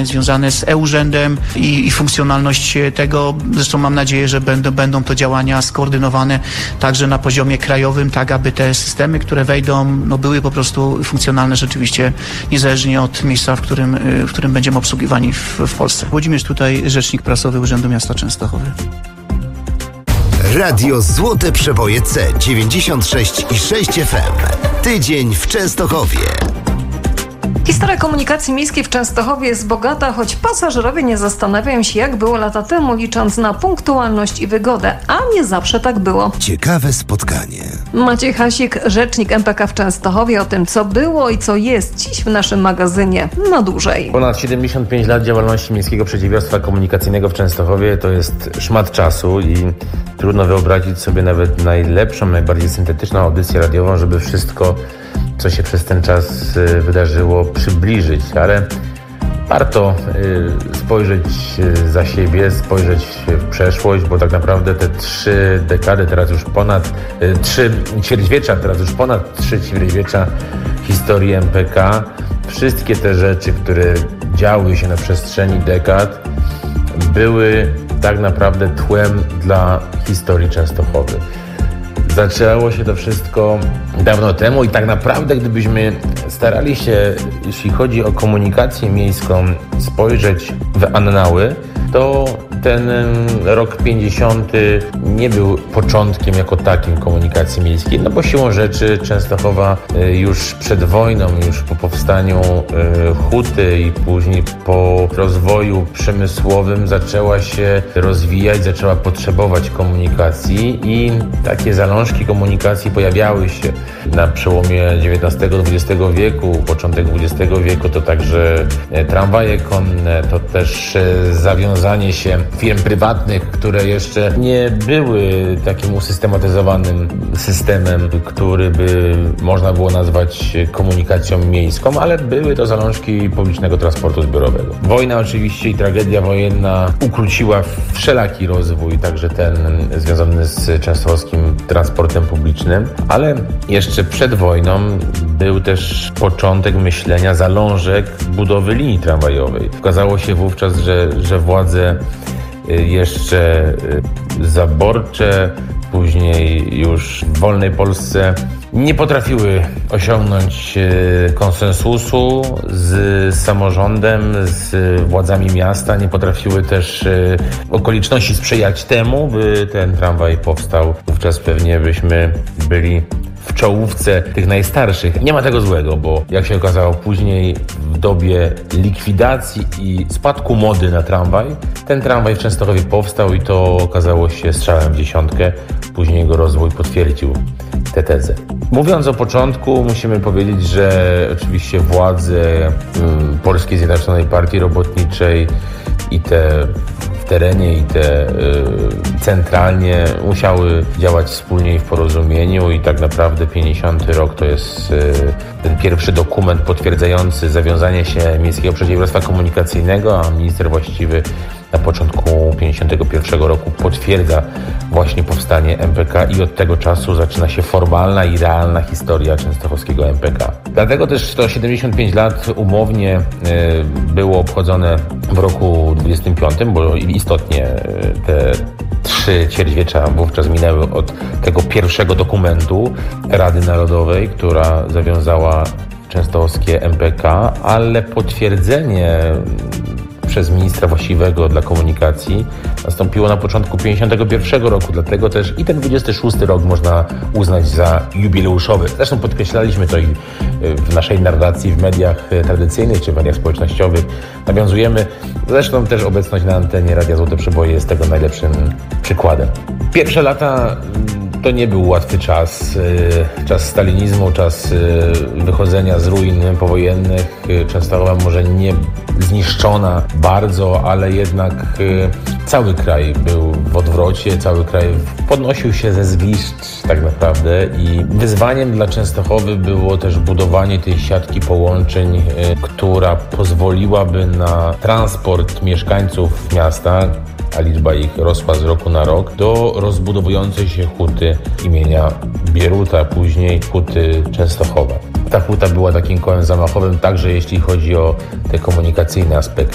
związane z e-urzędem i funkcjonalność tego. Zresztą mam nadzieję, że będą to działania skoordynowane także na poziomie krajowym, tak aby te systemy, które wejdą, były po prostu funkcjonalne rzeczywiście niezależnie od miejsca, w którym będziemy obsługiwani w Polsce. Włodzimierz tutaj, rzecznik prasowy Urzędu Miasta Częstochowy. Radio Złote Przeboje C96,6 FM. Tydzień w Częstochowie. Historia komunikacji miejskiej w Częstochowie jest bogata, choć pasażerowie nie zastanawiają się, jak było lata temu, licząc na punktualność i wygodę, a nie zawsze tak było. Ciekawe spotkanie. Maciej Hasik, rzecznik MPK w Częstochowie, o tym, co było i co jest dziś w naszym magazynie na dłużej. Ponad 75 lat działalności Miejskiego Przedsiębiorstwa Komunikacyjnego w Częstochowie to jest szmat czasu i trudno wyobrazić sobie nawet najlepszą, najbardziej syntetyczną audycję radiową, żeby wszystko, co się przez ten czas wydarzyło, przybliżyć, ale warto spojrzeć za siebie, spojrzeć w przeszłość, bo tak naprawdę te 3 dekady, teraz już ponad 3 ćwierćwiecza, teraz już ponad 3 ćwierćwiecza historii MPK, wszystkie te rzeczy, które działy się na przestrzeni dekad, były tak naprawdę tłem dla historii Częstochowy. Zaczęło się to wszystko dawno temu i tak naprawdę, gdybyśmy starali się, jeśli chodzi o komunikację miejską, spojrzeć w annały, to ten rok 50 nie był początkiem jako takim komunikacji miejskiej, no bo siłą rzeczy Częstochowa już przed wojną, już po powstaniu huty i później po rozwoju przemysłowym zaczęła się rozwijać, zaczęła potrzebować komunikacji i takie zalążki komunikacji pojawiały się na przełomie XIX-XX wieku, początek XX wieku, to także tramwaje konne, to też zawiązanie się firm prywatnych, które jeszcze nie były takim usystematyzowanym systemem, który by można było nazwać komunikacją miejską, ale były to zalążki publicznego transportu zbiorowego. Wojna oczywiście i tragedia wojenna ukróciła wszelaki rozwój, także ten związany z częstochowskim transportem publicznym, ale jeszcze przed wojną był też początek myślenia zalążek budowy linii tramwajowej. Okazało się wówczas, że władze jeszcze zaborcze, później już w wolnej Polsce nie potrafiły osiągnąć konsensusu z samorządem, z władzami miasta, nie potrafiły też okoliczności sprzyjać temu, by ten tramwaj powstał. Wówczas pewnie byśmy byli w czołówce tych najstarszych. Nie ma tego złego, bo jak się okazało później, w dobie likwidacji i spadku mody na tramwaj, ten tramwaj w Częstochowie powstał i to okazało się strzałem w dziesiątkę. Później jego rozwój potwierdził tę tezę. Mówiąc o początku, musimy powiedzieć, że oczywiście władze Polskiej Zjednoczonej Partii Robotniczej i te w terenie i te centralnie musiały działać wspólnie i w porozumieniu i tak naprawdę 50 rok to jest ten pierwszy dokument potwierdzający zawiązanie się Miejskiego Przedsiębiorstwa Komunikacyjnego, a minister właściwy na początku 51 roku potwierdza właśnie powstanie MPK i od tego czasu zaczyna się formalna i realna historia częstochowskiego MPK. Dlatego też to 75 lat umownie było obchodzone w roku 25, bo istotnie te 3 ćwierćwiecza wówczas minęły od tego pierwszego dokumentu Rady Narodowej, która zawiązała częstochowskie MPK, ale potwierdzenie przez ministra właściwego dla komunikacji nastąpiło na początku 51 roku, dlatego też i ten 26 rok można uznać za jubileuszowy. Zresztą podkreślaliśmy to i w naszej narracji w mediach tradycyjnych czy w mediach społecznościowych. Nawiązujemy, zresztą też obecność na antenie Radia Złote Przeboje jest tego najlepszym przykładem. Pierwsze lata to nie był łatwy czas. Czas stalinizmu, czas wychodzenia z ruin powojennych. Częstochowa może nie zniszczona bardzo, ale jednak cały kraj był w odwrocie, cały kraj podnosił się ze zgliszcz tak naprawdę i wyzwaniem dla Częstochowy było też budowanie tej siatki połączeń, która pozwoliłaby na transport mieszkańców miasta, a liczba ich rosła z roku na rok, do rozbudowującej się huty imienia Bieruta, później huty Częstochowa. Ta huta była takim kołem zamachowym także jeśli chodzi o te komunikacyjne aspekty.